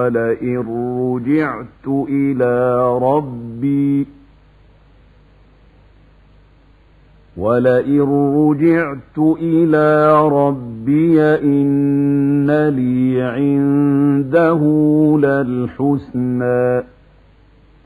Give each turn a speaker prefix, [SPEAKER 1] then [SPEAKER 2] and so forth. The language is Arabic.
[SPEAKER 1] ولئن رجعت إلى ربي إن لي عنده للحسنى